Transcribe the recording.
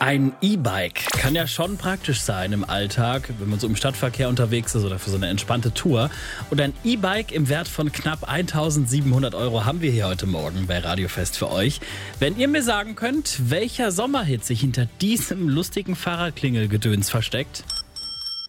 Ein E-Bike kann ja schon praktisch sein im Alltag, wenn man so im Stadtverkehr unterwegs ist oder für so eine entspannte Tour. Und ein E-Bike im Wert von knapp 1.700 € haben wir hier heute Morgen bei Radiofest für euch. Wenn ihr mir sagen könnt, welcher Sommerhit sich hinter diesem lustigen Fahrradklingelgedöns versteckt.